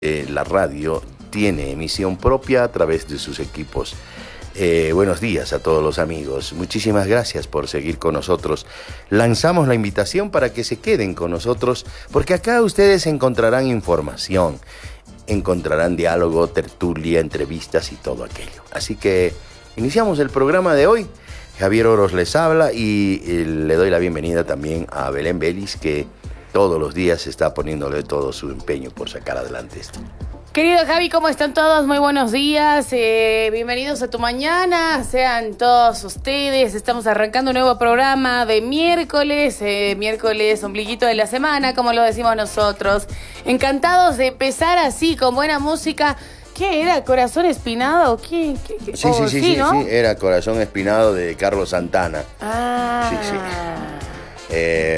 La radio tiene emisión propia a través de sus equipos. Buenos días a todos los amigos. Muchísimas gracias por seguir con nosotros. Lanzamos la invitación para que se queden con nosotros, porque acá ustedes encontrarán información, encontrarán diálogo, tertulia, entrevistas y todo aquello. Así que iniciamos el programa de hoy. Javier Oros les habla y le doy la bienvenida también a Belén Vélez, que todos los días está poniéndole todo su empeño por sacar adelante esto. Querido Javi, ¿cómo están todos? Muy buenos días, bienvenidos a tu mañana, sean todos ustedes. Estamos arrancando un nuevo programa de miércoles, ombliguito de la semana, como lo decimos nosotros. Encantados de empezar así, con buena música. ¿Qué era? ¿Corazón Espinado? ¿Qué? Sí, ¿no? sí, era Corazón Espinado de Carlos Santana. Ah. Sí.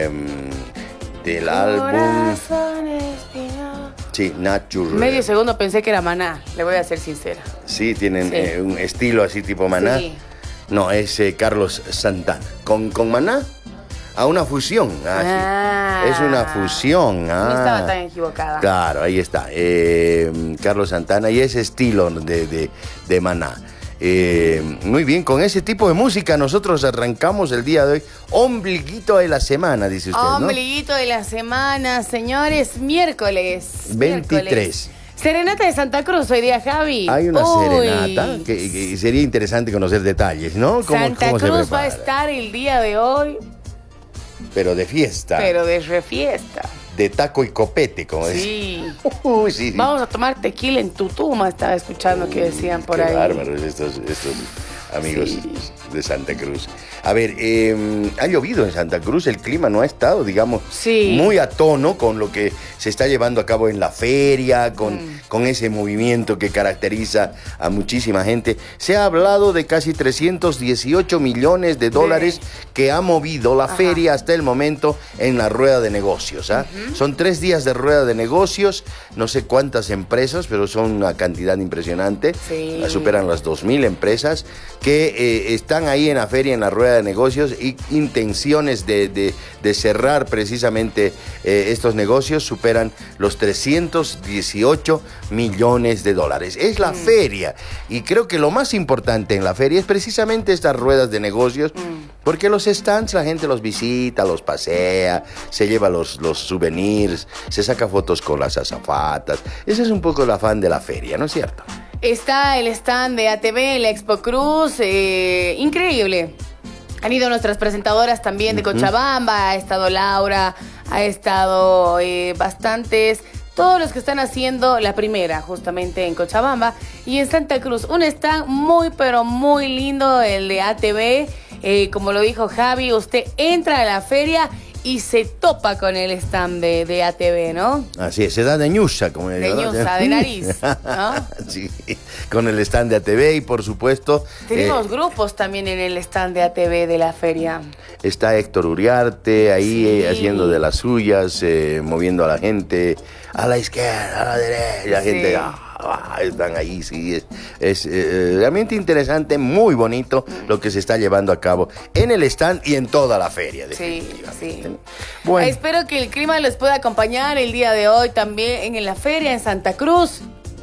Del álbum... Corazón Espinado. Sí, Natural. Medio segundo pensé que era Maná, le voy a ser sincera. Sí, tienen un estilo así tipo Maná. Sí. No, es Carlos Santana. ¿Con Maná? A una fusión. Sí. Es una fusión. No estaba tan equivocada. Claro, ahí está. Carlos Santana y ese estilo de Maná. Muy bien, con ese tipo de música nosotros arrancamos el día de hoy. Ombliguito de la semana, dice usted, ¿no? Ombliguito de la semana, señores, miércoles. 23. Serenata de Santa Cruz hoy día, Javi. Hay una serenata que sería interesante conocer detalles, ¿no? Santa Cruz va a estar el día de hoy. Pero de fiesta. Pero de refiesta. De taco y copete, como sí. Sí. Vamos a tomar tequila en Tutuma, estaba escuchando que decían por ahí. Qué bárbaros estos amigos de Santa Cruz. A ver, ha llovido en Santa Cruz, el clima no ha estado, digamos, muy a tono con lo que se está llevando a cabo en la feria, con ese movimiento que caracteriza a muchísima gente. Se ha hablado de casi 318 millones de dólares que ha movido la feria hasta el momento en la rueda de negocios. Son 3 días de rueda de negocios, no sé cuántas empresas, pero son una cantidad impresionante. Superan las 2.000 empresas que están ahí en la feria, en la rueda de negocios, y intenciones de cerrar precisamente estos negocios superan los 318 millones de dólares. Es la feria, y creo que lo más importante en la feria es precisamente estas ruedas de negocios, porque los stands la gente los visita, los pasea, se lleva los souvenirs, se saca fotos con las azafatas. Ese es un poco el afán de la feria, ¿no es cierto? Está el stand de ATV, la Expo Cruz, increíble. Han ido nuestras presentadoras también de Cochabamba, ha estado Laura, ha estado bastantes, todos los que están haciendo la primera justamente en Cochabamba. Y en Santa Cruz, un stand muy pero muy lindo, el de ATV. Como lo dijo Javi, usted entra a la feria y se topa con el stand de ATV, ¿no? Así es, se da de ñusa, como le digo. De ñusa, de nariz, ¿no? Sí, con el stand de ATV y por supuesto... Tenemos grupos también en el stand de ATV de la feria. Está Héctor Uriarte ahí haciendo de las suyas, moviendo a la gente a la izquierda, a la derecha, la gente... están ahí, sí, es realmente interesante, muy bonito lo que se está llevando a cabo en el stand y en toda la feria, definitivamente. Sí. Bueno. Espero que el clima les pueda acompañar el día de hoy también en la feria en Santa Cruz.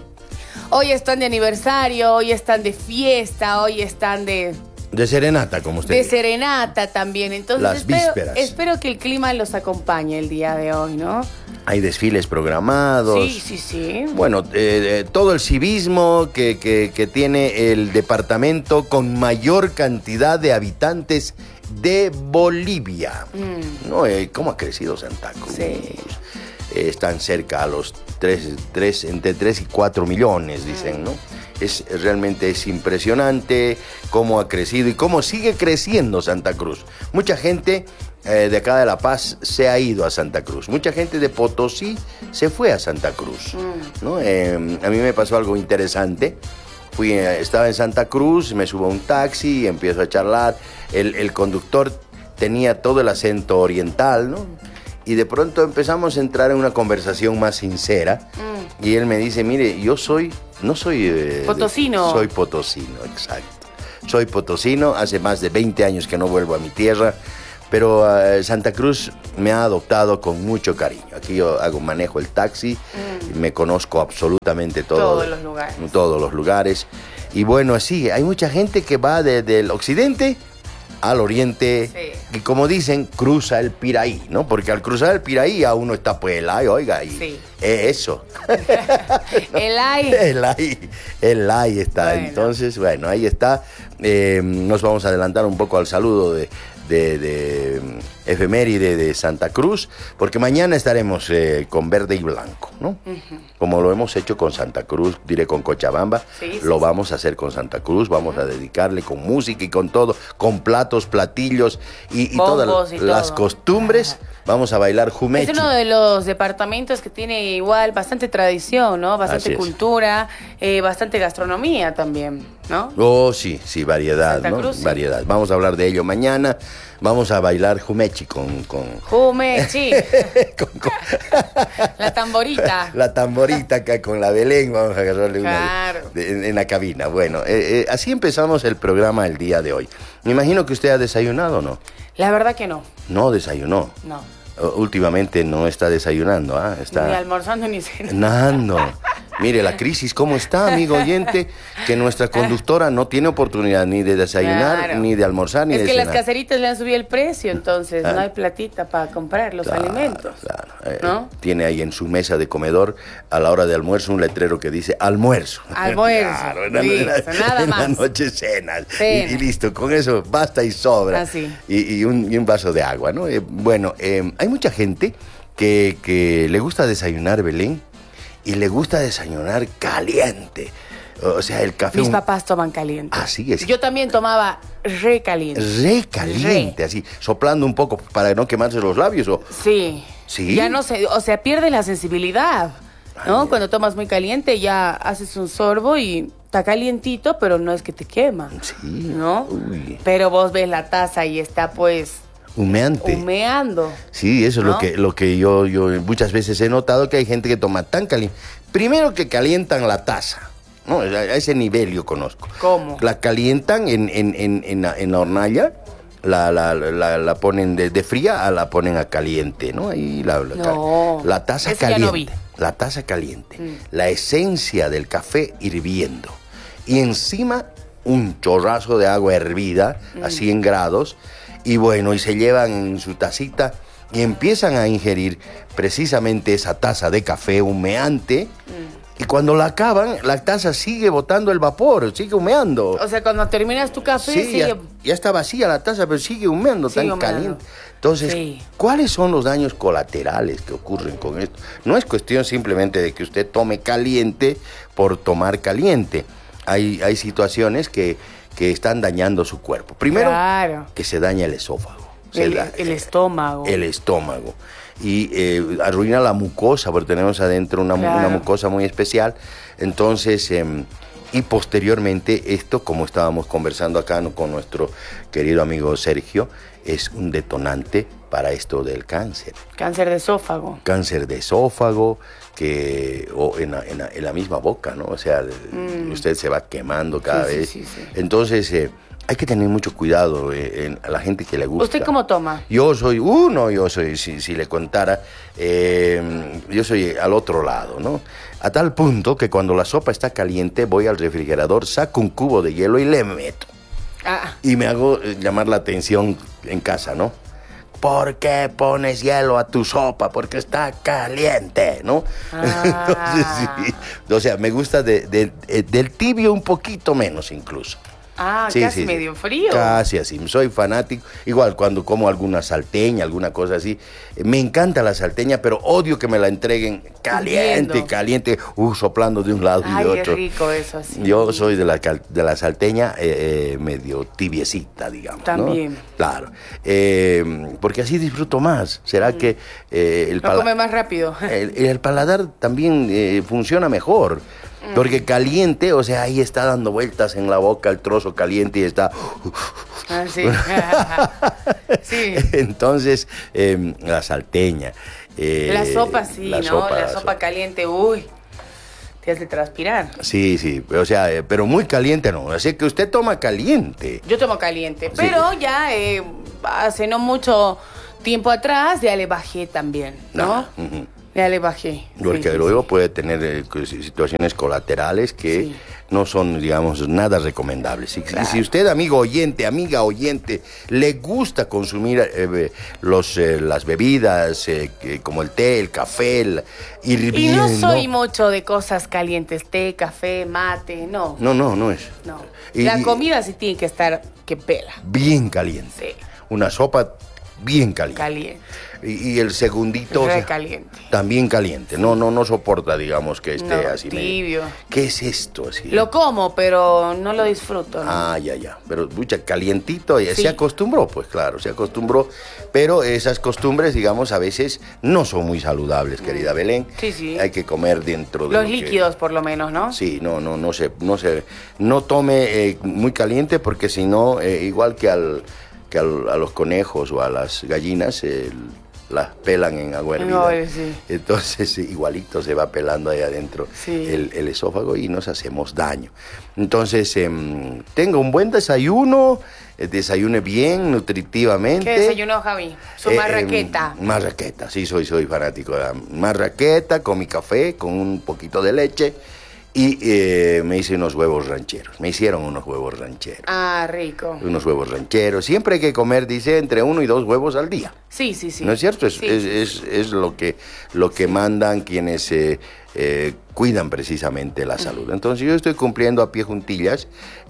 Hoy están de aniversario, hoy están de fiesta, hoy están de serenata, como usted de dice. Serenata también. Entonces las vísperas. Espero que el clima los acompañe el día de hoy, ¿no? Hay desfiles programados. Sí. Bueno, todo el civismo que tiene el departamento con mayor cantidad de habitantes de Bolivia. ¿No? ¿Cómo ha crecido Santa Cruz? Sí. Están cerca a los entre 3 y 4 millones, dicen, ¿no? Realmente es impresionante cómo ha crecido y cómo sigue creciendo Santa Cruz. Mucha gente de acá de La Paz se ha ido a Santa Cruz. Mucha gente de Potosí se fue a Santa Cruz, ¿no? A mí me pasó algo interesante. Estaba en Santa Cruz, me subo a un taxi y empiezo a charlar. El conductor tenía todo el acento oriental, ¿no? Y de pronto empezamos a entrar en una conversación más sincera. Y él me dice, mire, no soy... potosino. Soy potosino, exacto. Soy potosino, hace más de 20 años que no vuelvo a mi tierra, pero Santa Cruz me ha adoptado con mucho cariño. Aquí yo manejo el taxi, me conozco absolutamente todos los lugares. Y bueno, así, hay mucha gente que va desde el occidente al oriente, sí. Y como dicen, cruza el Piraí, ¿no? Porque al cruzar el Piraí a uno está pues el ay, oiga, y sí. Eso. El ay. El ay está. Bueno. Entonces, bueno, ahí está. Nos vamos a adelantar un poco al saludo de efeméride de Santa Cruz, porque mañana estaremos con verde y blanco, ¿no? Como lo hemos hecho con Santa Cruz, diré con Cochabamba, lo vamos a hacer con Santa Cruz, vamos a dedicarle con música y con todo, con platos, platillos y todas las costumbres. Vamos a bailar jumechi. Es uno de los departamentos que tiene igual bastante tradición, ¿no? Bastante cultura, bastante gastronomía también, ¿no? Oh, sí, variedad, Santa Cruz, ¿no? Sí. Variedad. Vamos a hablar de ello mañana. Vamos a bailar jumechi con... Jumechi. La tamborita. La tamborita acá con la Belén. Vamos a agarrarle una en la cabina. Bueno, así empezamos el programa el día de hoy. Me imagino que usted ha desayunado, ¿o no? La verdad que no. ¿No desayunó? No. Últimamente no está desayunando, ¿ah? Está ni almorzando ni cenando. Mire la crisis, ¿cómo está, amigo oyente? Que nuestra conductora no tiene oportunidad ni de desayunar, ni de almorzar, ni de cenar. Es que las caseritas le han subido el precio, entonces no hay platita para comprar los alimentos. Claro. ¿No? Tiene ahí en su mesa de comedor, a la hora de almuerzo, un letrero que dice almuerzo. Almuerzo. Claro, nada más. En la noche cenas. Y listo, con eso basta y sobra. Así. Y un vaso de agua, ¿no? Bueno, hay mucha gente que le gusta desayunar, Belén, y le gusta desayunar caliente. O sea, el café... Mis papás toman caliente. Así es. Yo también tomaba recaliente. Recaliente, así, soplando un poco para no quemarse los labios, ¿o? Sí. ¿Sí? Ya no sé, o sea, pierde la sensibilidad, ¿no? Cuando tomas muy caliente ya haces un sorbo y está calientito, pero no es que te quema. Sí. ¿No? Uy. Pero vos ves la taza y está pues... Humeando. Sí, eso ¿no? es lo que yo muchas veces he notado, que hay gente que toma tan caliente. Primero que calientan la taza, ¿no? A ese nivel yo conozco. ¿Cómo? La calientan en la hornalla, la ponen de fría, la ponen a caliente, ¿no? Ahí la taza caliente. Ya no vi. La taza caliente. La esencia del café hirviendo. Y encima un chorrazo de agua hervida, a 100 grados. Y bueno, y se llevan en su tacita y empiezan a ingerir precisamente esa taza de café humeante. Y cuando la acaban, la taza sigue botando el vapor, sigue humeando. O sea, cuando terminas tu café, sigue... ya está vacía la taza, pero sigue humeando, tan caliente. Entonces, ¿cuáles son los daños colaterales que ocurren con esto? No es cuestión simplemente de que usted tome caliente por tomar caliente. Hay situaciones que están dañando su cuerpo. Primero, que se daña el esófago. El estómago. El estómago. Y arruina la mucosa, porque tenemos adentro una mucosa muy especial. Entonces, y posteriormente, esto, como estábamos conversando acá con nuestro querido amigo Sergio, es un detonante para esto del cáncer. Cáncer de esófago. Cáncer de esófago, o en la misma boca, ¿no? O sea, usted se va quemando cada vez. Sí. Entonces, hay que tener mucho cuidado a la gente que le gusta. ¿Usted cómo toma? Yo soy, si le contara, yo soy al otro lado, ¿no? A tal punto que cuando la sopa está caliente, voy al refrigerador, saco un cubo de hielo y le meto. Y me hago llamar la atención en casa, ¿no? ¿Por qué pones hielo a tu sopa? Porque está caliente, ¿no? Entonces, sí. O sea, me gusta del tibio un poquito menos incluso. Casi medio frío. Casi así, soy fanático. Igual cuando como alguna salteña, alguna cosa así, me encanta la salteña, pero odio que me la entreguen caliente, soplando de un lado y de otro. Qué rico eso así. Yo soy de la salteña medio tibiecita, digamos. También. ¿No? Claro. Porque así disfruto más. ¿Será que come más rápido? El paladar también funciona mejor. Porque caliente, o sea, ahí está dando vueltas en la boca el trozo caliente y está... Sí. Sí. Entonces, la salteña. La sopa, sí, ¿no? La sopa caliente, uy. te hace transpirar. Sí, sí, o sea, pero muy caliente no. Así que usted toma caliente. Yo tomo caliente, pero ya hace no mucho tiempo atrás ya le bajé también, ¿no? Uh-huh. Ya le bajé. Porque luego puede tener situaciones colaterales que no son, digamos, nada recomendables. Y si usted, amigo oyente, amiga oyente, le gusta consumir las bebidas como el té, el café, hirviendo... Y no soy mucho de cosas calientes, té, café, mate, no. No es. No. La comida sí tiene que estar que pela. Bien caliente. Sí. Una sopa bien caliente. Caliente. Y el segundito... Caliente. También caliente. No soporta, digamos, que esté así. Tibio. ¿Qué es esto? Así? Lo como, pero no lo disfruto, ¿no? Ah, ya. Pero mucha calientito, se acostumbró, pues claro, se acostumbró. Pero esas costumbres, digamos, a veces no son muy saludables, querida Belén. Sí. Hay que comer dentro de los líquidos, por lo menos, ¿no? Sí, no tome muy caliente porque si no, igual que a los conejos o a las gallinas, las pelan en agua hervida. Sí. Entonces igualito se va pelando ahí adentro el esófago y nos hacemos daño. Entonces tenga un buen desayuno, desayune bien, nutritivamente. ¿Qué desayunó, Javi? Su marraqueta. Marraqueta, sí, soy fanático de la marraqueta con mi café, con un poquito de leche. Y me hice unos huevos rancheros. Me hicieron unos huevos rancheros. Ah, rico. Unos huevos rancheros. Siempre hay que comer, dice, entre 1 y 2 huevos al día. Sí. ¿No es cierto? Es lo que mandan quienes cuidan precisamente la salud. Entonces yo estoy cumpliendo a pie juntillas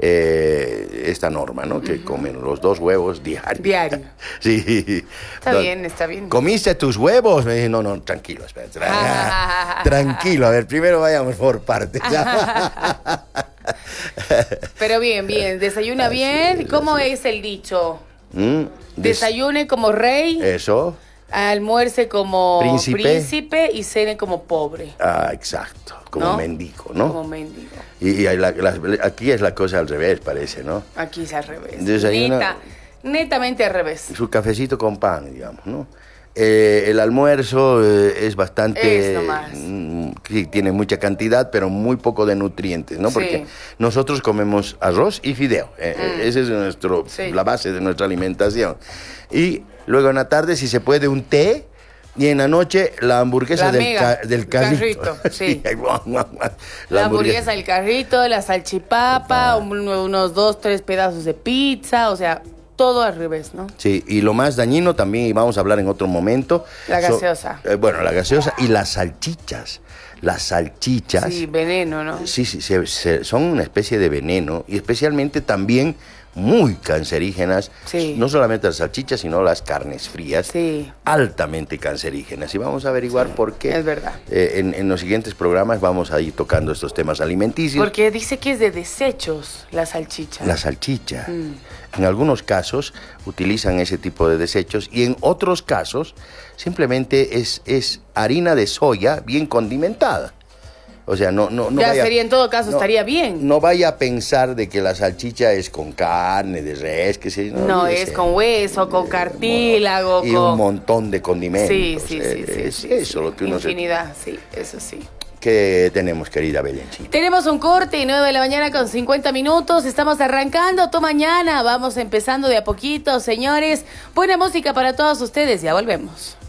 esta norma, ¿no? Que comen los 2 huevos diario. Sí. Está bien. ¿Comiste tus huevos? Me dije, no, tranquilo, espera. Tranquilo, a ver, primero vayamos por partes. Pero bien, desayuna bien. ¿Cómo es el dicho? Desayune como rey. Eso. Almuerce como príncipe y cene como pobre. Ah, exacto. Como mendigo, ¿no? Como mendigo. Y aquí es la cosa al revés, parece, ¿no? Aquí es al revés. Netamente al revés. Su cafecito con pan, digamos, ¿no? El almuerzo es bastante... sí, tiene mucha cantidad, pero muy poco de nutrientes, ¿no? Porque nosotros comemos arroz y fideo. Esa es la base de nuestra alimentación. Y luego en la tarde, si se puede, un té. Y en la noche, la hamburguesa del carrito. Sí. La hamburguesa del carrito, la salchipapa, unos 2, 3 pedazos de pizza, o sea... Todo al revés, ¿no? Sí, y lo más dañino también, y vamos a hablar en otro momento... La gaseosa. La gaseosa y las salchichas. Las salchichas... Sí, veneno, ¿no? Sí, son una especie de veneno, y especialmente también muy cancerígenas. Sí. No solamente las salchichas, sino las carnes frías. Sí. Altamente cancerígenas. Y vamos a averiguar por qué. Es verdad. En los siguientes programas vamos a ir tocando estos temas alimenticios. Porque dice que es de desechos la salchicha. La salchicha. En algunos casos utilizan ese tipo de desechos y en otros casos simplemente es harina de soya bien condimentada. O sea, no ya vaya, sería en todo caso, estaría bien. No vaya a pensar de que la salchicha es con carne de res, que sí. No, es con hueso, con cartílago. Y un montón de condimentos. Sí. Eso lo que uno infinidad, sí, eso sí. ¿Qué tenemos, querida Belenchita? Tenemos un corte, 9 de la mañana con 50 minutos. Estamos arrancando, mañana. Vamos empezando de a poquito, señores. Buena música para todos ustedes. Ya volvemos.